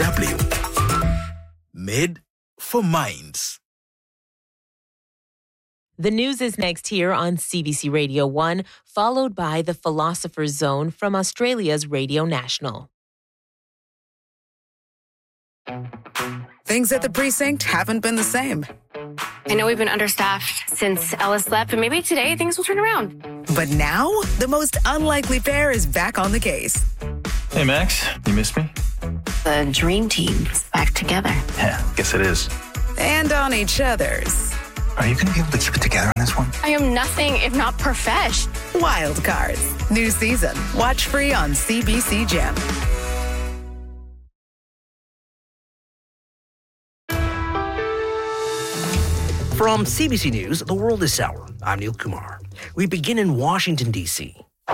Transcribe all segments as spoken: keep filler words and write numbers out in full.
W. Made for minds. The news is next here on C B C Radio one, followed by the Philosopher's Zone from Australia's Radio National. Things at the precinct haven't been the same. I know we've been understaffed since Ellis left, but maybe today things will turn around. But now, the most unlikely pair is back on the case. Hey, Max, you missed me? The dream team's back together. Yeah, guess it is. And on each other's. Are you going to be able to keep it together on this one? I am nothing if not profesh. Wild Cards. New season. Watch free on C B C Gem. From C B C News, The World This Hour, I'm Neil Kumar. We begin in Washington, D C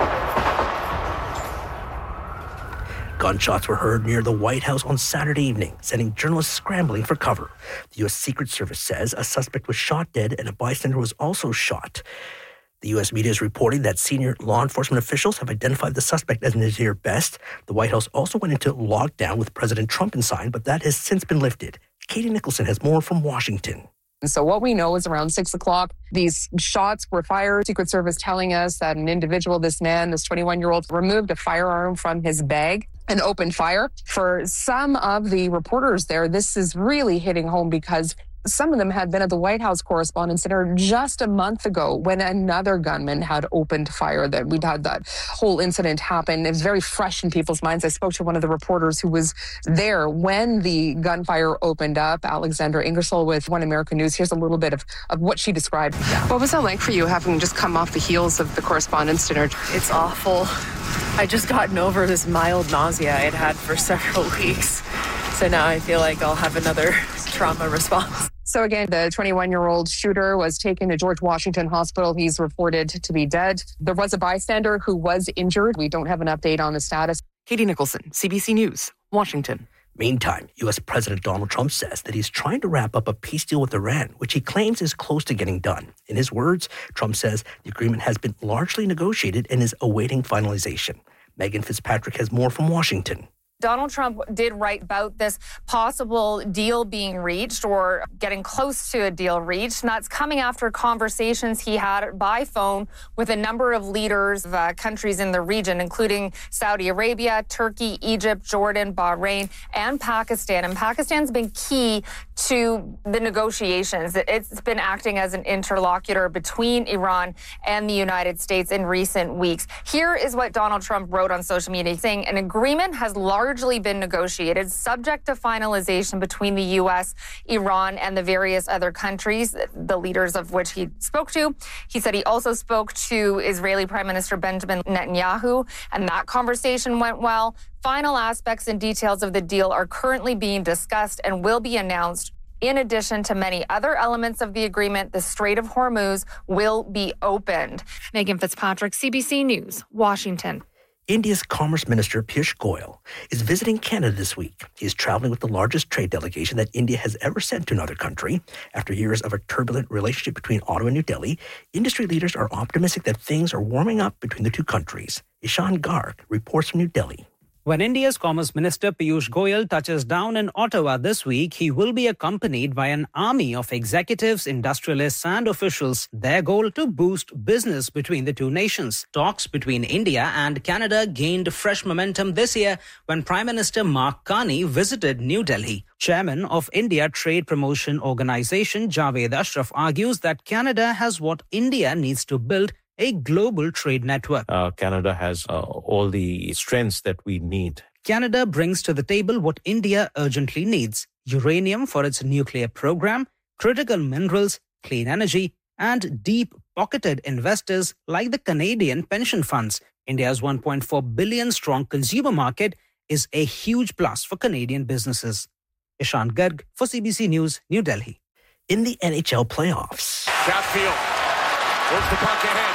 Gunshots were heard near the White House on Saturday evening, sending journalists scrambling for cover. The U S Secret Service says a suspect was shot dead and a bystander was also shot. The U S media is reporting that senior law enforcement officials have identified the suspect as Nazir Best. The White House also went into lockdown with President Trump inside, but that has since been lifted. Katie Nicholson has more from Washington. So what we know is around six o'clock, these shots were fired. Secret Service telling us that an individual, this man, this twenty-one-year-old, removed a firearm from his bag and opened fire. For some of the reporters there, this is really hitting home because some of them had been at the White House Correspondents' Center just a month ago when another gunman had opened fire. That we'd had that whole incident happen. It was very fresh in people's minds. I spoke to one of the reporters who was there when the gunfire opened up, Alexandra Ingersoll with One American News. Here's a little bit of, of what she described. What was that like for you, having just come off the heels of the Correspondents' Dinner? It's awful. I just gotten over this mild nausea I'd had for several weeks. So now I feel like I'll have another trauma response. So again, the twenty-one-year-old shooter was taken to George Washington Hospital. He's reported to be dead. There was a bystander who was injured. We don't have an update on the status. Katie Nicholson, C B C News, Washington. Meantime, U S President Donald Trump says that he's trying to wrap up a peace deal with Iran, which he claims is close to getting done. In his words, Trump says the agreement has been largely negotiated and is awaiting finalization. Megan Fitzpatrick has more from Washington. Donald Trump did write about this possible deal being reached or getting close to a deal reached, and that's coming after conversations he had by phone with a number of leaders of uh, countries in the region, including Saudi Arabia, Turkey, Egypt, Jordan, Bahrain, and Pakistan. And Pakistan's been key to the negotiations. It's been acting as an interlocutor between Iran and the United States in recent weeks. Here is what Donald Trump wrote on social media, saying an agreement has largely largely been negotiated, subject to finalization between the U S, Iran, and the various other countries, the leaders of which he spoke to. He said he also spoke to Israeli Prime Minister Benjamin Netanyahu, and that conversation went well. Final aspects and details of the deal are currently being discussed and will be announced. In addition to many other elements of the agreement, the Strait of Hormuz will be opened. Megan Fitzpatrick, C B C News, Washington. India's Commerce Minister Piyush Goyal is visiting Canada this week. He is traveling with the largest trade delegation that India has ever sent to another country. After years of a turbulent relationship between Ottawa and New Delhi, industry leaders are optimistic that things are warming up between the two countries. Ishan Garg reports from New Delhi. When India's Commerce Minister Piyush Goyal touches down in Ottawa this week, he will be accompanied by an army of executives, industrialists and officials, their goal to boost business between the two nations. Talks between India and Canada gained fresh momentum this year when Prime Minister Mark Carney visited New Delhi. Chairman of India Trade Promotion Organisation Javed Ashraf argues that Canada has what India needs to build: a global trade network. Uh, Canada has uh, all the strengths that we need. Canada brings to the table what India urgently needs: uranium for its nuclear program, critical minerals, clean energy, and deep-pocketed investors like the Canadian pension funds. India's one point four billion strong consumer market is a huge plus for Canadian businesses. Ishan Garg for C B C News, New Delhi. In the N H L playoffs. Chatfield moves the puck ahead.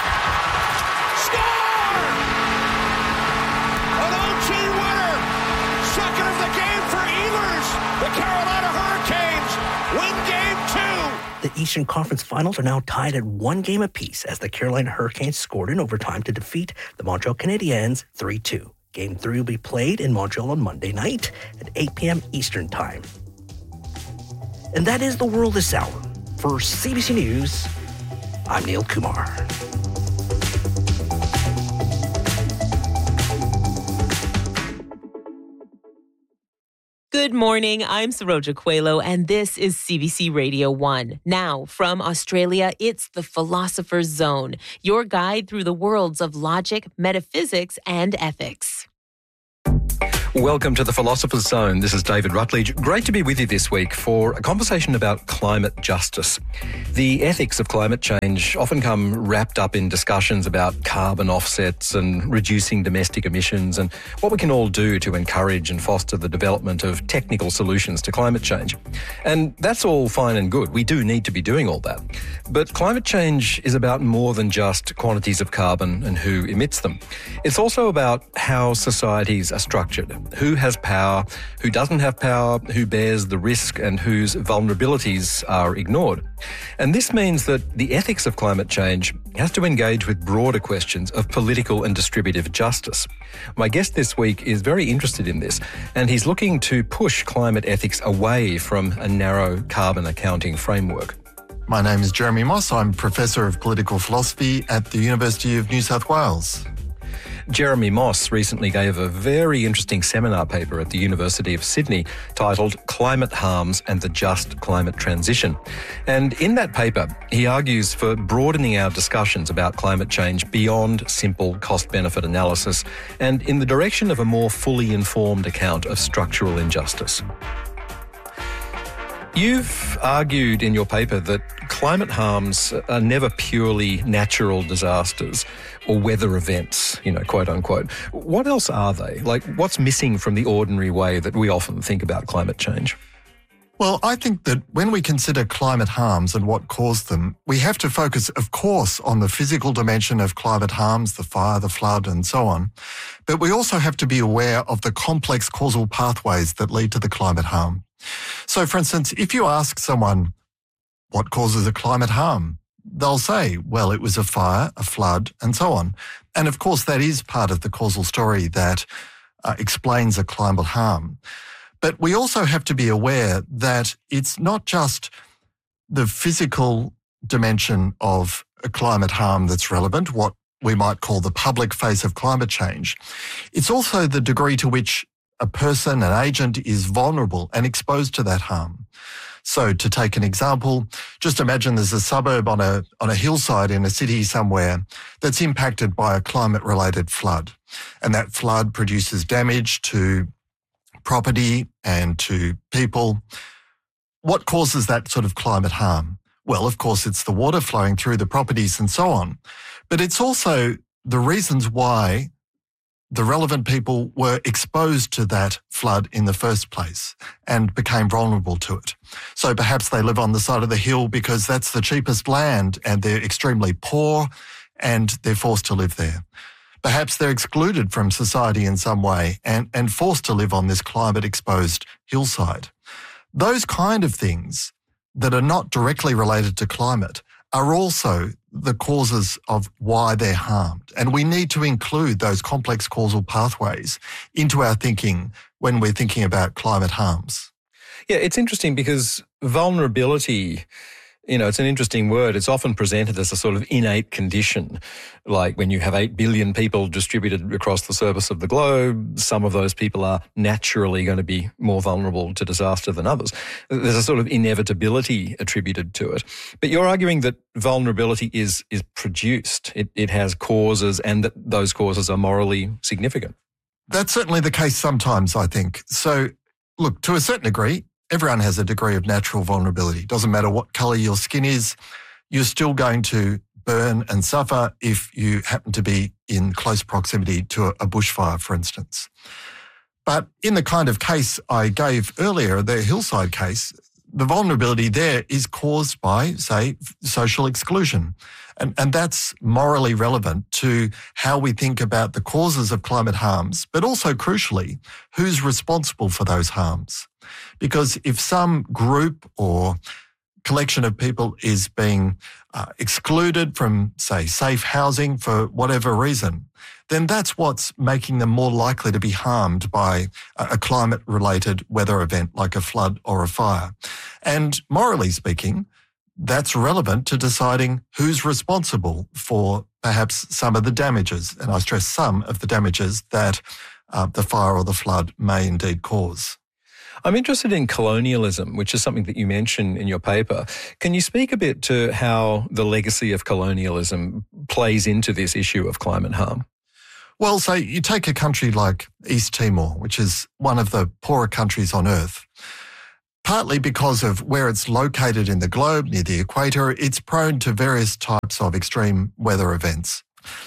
Score! An O T winner! Second of the game for Ehlers. The Carolina Hurricanes win game two. The Eastern Conference Finals are now tied at one game apiece as the Carolina Hurricanes scored in overtime to defeat the Montreal Canadiens three two. Game three will be played in Montreal on Monday night at eight p.m. Eastern Time. And that is the world this hour. For C B C News, I'm Neil Kumar. Good morning, I'm Saroja Coelho, and this is C B C Radio one. Now, from Australia, it's the Philosopher's Zone, your guide through the worlds of logic, metaphysics, and ethics. Welcome to the Philosopher's Zone. This is David Rutledge. Great to be with you this week for a conversation about climate justice. The ethics of climate change often come wrapped up in discussions about carbon offsets and reducing domestic emissions and what we can all do to encourage and foster the development of technical solutions to climate change. And that's all fine and good. We do need to be doing all that. But climate change is about more than just quantities of carbon and who emits them. It's also about how societies are structured. Who has power, who doesn't have power, who bears the risk and whose vulnerabilities are ignored. And this means that the ethics of climate change has to engage with broader questions of political and distributive justice. My guest this week is very interested in this, and he's looking to push climate ethics away from a narrow carbon accounting framework. My name is Jeremy Moss. I'm Professor of Political Philosophy at the University of New South Wales. Jeremy Moss recently gave a very interesting seminar paper at the University of Sydney titled Climate Harms and the Just Climate Transition. And in that paper, he argues for broadening our discussions about climate change beyond simple cost-benefit analysis and in the direction of a more fully informed account of structural injustice. You've argued in your paper that climate harms are never purely natural disasters or weather events, you know, quote unquote. What else are they? Like, what's missing from the ordinary way that we often think about climate change? Well, I think that when we consider climate harms and what caused them, we have to focus, of course, on the physical dimension of climate harms, the fire, the flood, and so on. But we also have to be aware of the complex causal pathways that lead to the climate harm. So, for instance, if you ask someone, what causes a climate harm? They'll say, well, it was a fire, a flood, and so on. And of course, that is part of the causal story that uh, explains a climate harm. But we also have to be aware that it's not just the physical dimension of a climate harm that's relevant, what we might call the public face of climate change. It's also the degree to which a person, an agent, is vulnerable and exposed to that harm. So to take an example, just imagine there's a suburb on a, on a hillside in a city somewhere that's impacted by a climate-related flood. And that flood produces damage to property and to people. What causes that sort of climate harm? Well, of course, it's the water flowing through the properties and so on. But it's also the reasons why the relevant people were exposed to that flood in the first place and became vulnerable to it. So perhaps they live on the side of the hill because that's the cheapest land and they're extremely poor and they're forced to live there. Perhaps they're excluded from society in some way and, and forced to live on this climate-exposed hillside. Those kind of things that are not directly related to climate are also the causes of why they're harmed. And we need to include those complex causal pathways into our thinking when we're thinking about climate harms. Yeah, it's interesting because vulnerability, you know, it's an interesting word. It's often presented as a sort of innate condition, like when you have eight billion people distributed across the surface of the globe, some of those people are naturally going to be more vulnerable to disaster than others. There's a sort of inevitability attributed to it. But you're arguing that vulnerability is is produced. It, it has causes and that those causes are morally significant. That's certainly the case sometimes, I think. So, look, to a certain degree, everyone has a degree of natural vulnerability. Doesn't matter what colour your skin is, you're still going to burn and suffer if you happen to be in close proximity to a bushfire, for instance. But in the kind of case I gave earlier, the hillside case, the vulnerability there is caused by, say, social exclusion. And, and that's morally relevant to how we think about the causes of climate harms, but also crucially, who's responsible for those harms. Because if some group or collection of people is being uh, excluded from, say, safe housing for whatever reason, then that's what's making them more likely to be harmed by a, a climate-related weather event like a flood or a fire. And morally speaking, that's relevant to deciding who's responsible for perhaps some of the damages, and I stress some of the damages that uh, the fire or the flood may indeed cause. I'm interested in colonialism, which is something that you mention in your paper. Can you speak a bit to how the legacy of colonialism plays into this issue of climate harm? Well, so you take a country like East Timor, which is one of the poorer countries on earth. Partly because of where it's located in the globe, near the equator, it's prone to various types of extreme weather events.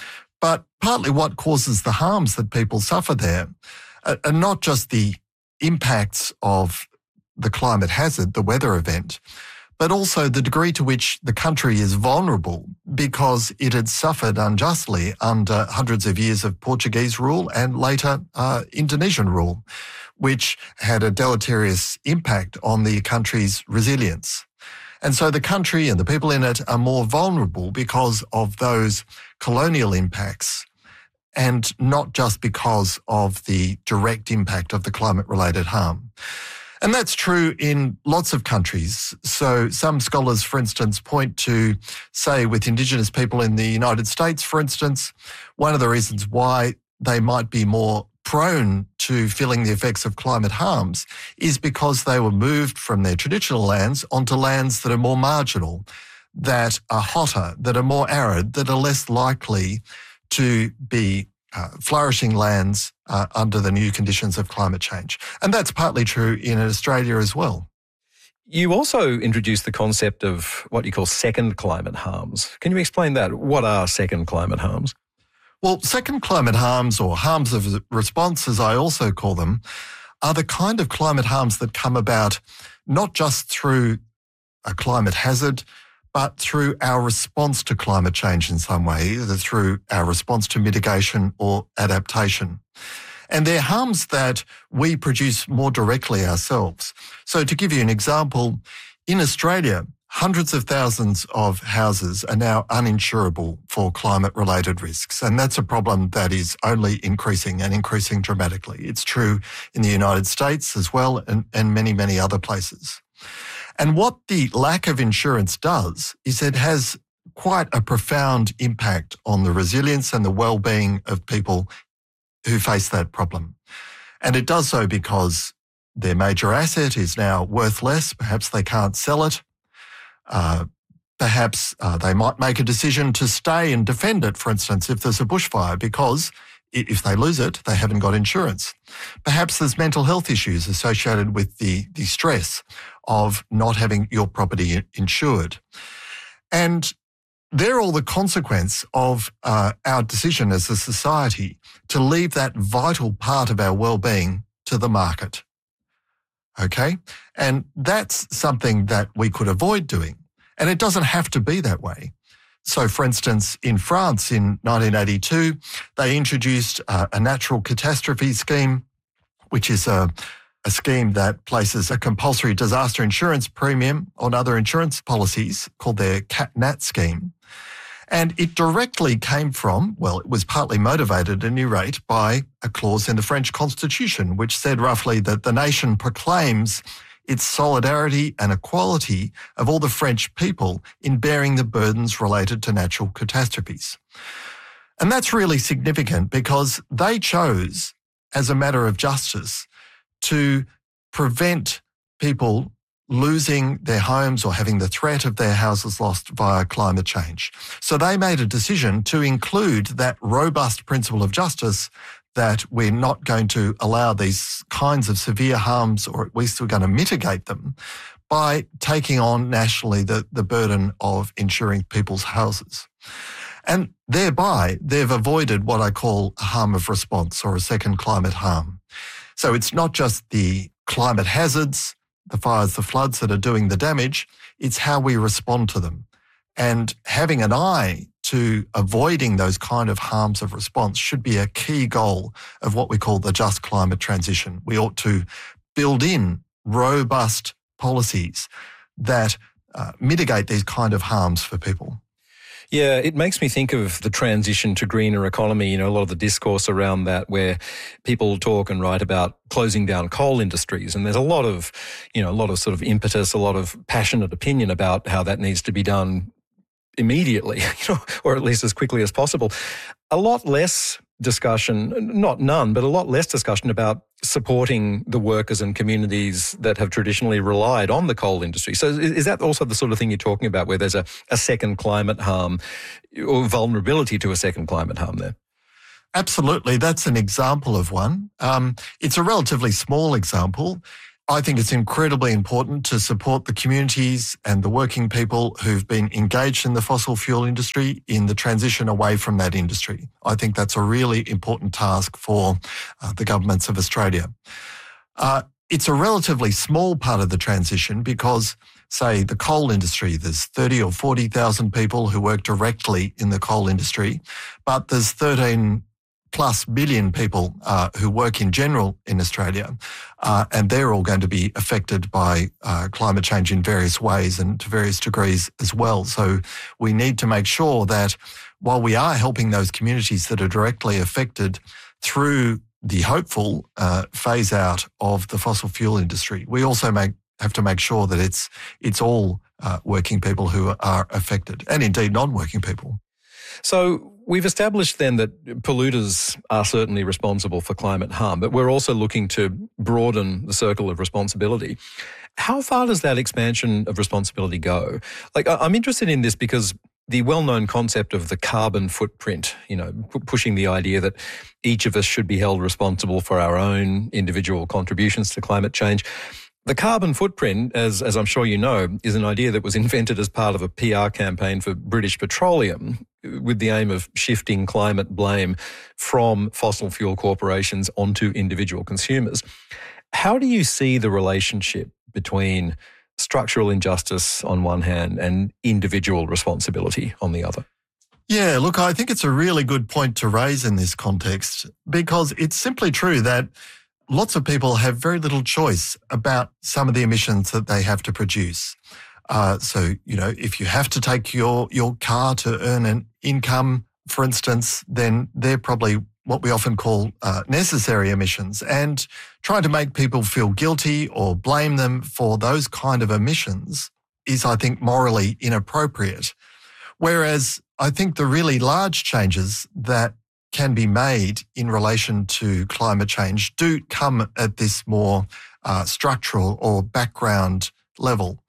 But partly what causes the harms that people suffer there are not just the impacts of the climate hazard, the weather event, but also the degree to which the country is vulnerable because it had suffered unjustly under hundreds of years of Portuguese rule and later uh, Indonesian rule, which had a deleterious impact on the country's resilience. And so the country and the people in it are more vulnerable because of those colonial impacts and not just because of the direct impact of the climate-related harm. And that's true in lots of countries. So some scholars, for instance, point to, say, with Indigenous people in the United States, for instance, one of the reasons why they might be more prone to feeling the effects of climate harms is because they were moved from their traditional lands onto lands that are more marginal, that are hotter, that are more arid, that are less likely to be uh, flourishing lands uh, under the new conditions of climate change. And that's partly true in Australia as well. You also introduced the concept of what you call second climate harms. Can you explain that? What are second climate harms? Well, second climate harms, or harms of response, as I also call them, are the kind of climate harms that come about not just through a climate hazard, but through our response to climate change in some way, either through our response to mitigation or adaptation. And they're harms that we produce more directly ourselves. So to give you an example, in Australia, hundreds of thousands of houses are now uninsurable for climate-related risks, and that's a problem that is only increasing and increasing dramatically. It's true in the United States as well, and, and many, many other places. And what the lack of insurance does is it has quite a profound impact on the resilience and the well-being of people who face that problem. And it does so because their major asset is now worth less. Perhaps they can't sell it. Uh, perhaps uh, they might make a decision to stay and defend it, for instance, if there's a bushfire, because if they lose it, they haven't got insurance. Perhaps there's mental health issues associated with the, the stress of not having your property insured. And they're all the consequence of uh, our decision as a society to leave that vital part of our well-being to the market. Okay? And that's something that we could avoid doing. And it doesn't have to be that way. So, for instance, in France in nineteen eighty-two, they introduced uh, a natural catastrophe scheme, which is a, a scheme that places a compulsory disaster insurance premium on other insurance policies called their CatNat scheme. And it directly came from, well, it was partly motivated at any rate by a clause in the French Constitution, which said roughly that the nation proclaims its solidarity and equality of all the French people in bearing the burdens related to natural catastrophes. And that's really significant because they chose, as a matter of justice, to prevent people losing their homes or having the threat of their houses lost via climate change. So they made a decision to include that robust principle of justice that we're not going to allow these kinds of severe harms, or at least we're going to mitigate them, by taking on nationally the, the burden of insuring people's houses. And thereby, they've avoided what I call a harm of response, or a second climate harm. So it's not just the climate hazards, the fires, the floods that are doing the damage, it's how we respond to them. And having an eye to avoiding those kind of harms of response should be a key goal of what we call the just climate transition. We ought to build in robust policies that uh, mitigate these kind of harms for people. Yeah, it makes me think of the transition to greener economy, you know, a lot of the discourse around that where people talk and write about closing down coal industries. And there's a lot of, you know, a lot of sort of impetus, a lot of passionate opinion about how that needs to be done immediately, you know, or at least as quickly as possible. A lot less discussion, not none, but a lot less discussion about supporting the workers and communities that have traditionally relied on the coal industry. So is, is that also the sort of thing you're talking about where there's a, a second climate harm or vulnerability to a second climate harm there? Absolutely. That's an example of one. Um, it's a relatively small example. I think it's incredibly important to support the communities and the working people who've been engaged in the fossil fuel industry in the transition away from that industry. I think that's a really important task for uh, the governments of Australia. Uh, it's a relatively small part of the transition because, say, the coal industry, there's thirty or forty thousand people who work directly in the coal industry, but there's thirteen plus million people uh, who work in general in Australia, uh, and they're all going to be affected by uh, climate change in various ways and to various degrees as well. So we need to make sure that while we are helping those communities that are directly affected through the hopeful uh, phase out of the fossil fuel industry, we also make, have to make sure that it's, it's all uh, working people who are affected, and indeed non-working people. So we've established then that polluters are certainly responsible for climate harm, but we're also looking to broaden the circle of responsibility. How far does that expansion of responsibility go? Like, I'm interested in this because the well-known concept of the carbon footprint, you know, p- pushing the idea that each of us should be held responsible for our own individual contributions to climate change. The carbon footprint, as as I'm sure you know, is an idea that was invented as part of a P R campaign for British Petroleum with the aim of shifting climate blame from fossil fuel corporations onto individual consumers. How do you see the relationship between structural injustice on one hand and individual responsibility on the other? Yeah, look, I think it's a really good point to raise in this context because it's simply true that lots of people have very little choice about some of the emissions that they have to produce. Uh, so, you know, if you have to take your, your car to earn an income, for instance, then they're probably what we often call uh, necessary emissions. And trying to make people feel guilty or blame them for those kind of emissions is, I think, morally inappropriate. Whereas I think the really large changes that can be made in relation to climate change do come at this more uh, structural or background level.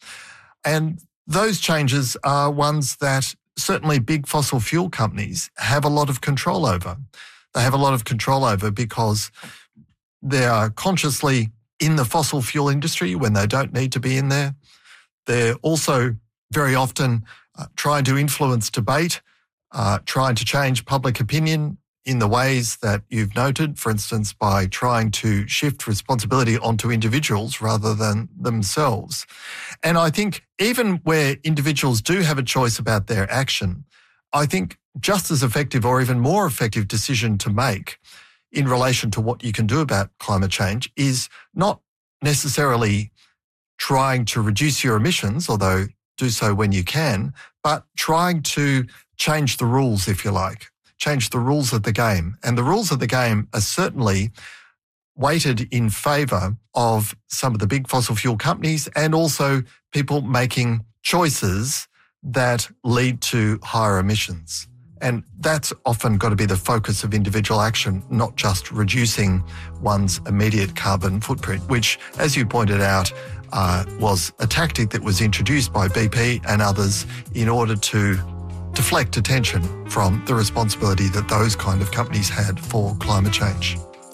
And those changes are ones that certainly big fossil fuel companies have a lot of control over. They have a lot of control over because they are consciously in the fossil fuel industry when they don't need to be in there. They're also very often uh, trying to influence debate, uh, trying to change public opinion in the ways that you've noted, for instance, by trying to shift responsibility onto individuals rather than themselves. And I think even where individuals do have a choice about their action, I think just as effective or even more effective decision to make in relation to what you can do about climate change is not necessarily trying to reduce your emissions, although do so when you can, but trying to change the rules, if you like. Change the rules of the game. And the rules of the game are certainly weighted in favour of some of the big fossil fuel companies and also people making choices that lead to higher emissions. And that's often got to be the focus of individual action, not just reducing one's immediate carbon footprint, which, as you pointed out, uh, was a tactic that was introduced by B P and others in order to deflect attention from the responsibility that those kind of companies had for climate change.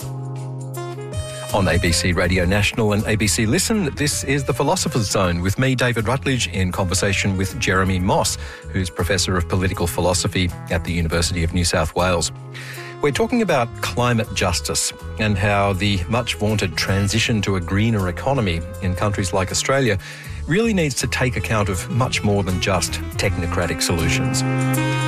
On A B C Radio National and A B C Listen, this is The Philosopher's Zone with me, David Rutledge, in conversation with Jeremy Moss, who's Professor of Political Philosophy at the University of New South Wales. We're talking about climate justice and how the much vaunted transition to a greener economy in countries like Australia really needs to take account of much more than just technocratic solutions.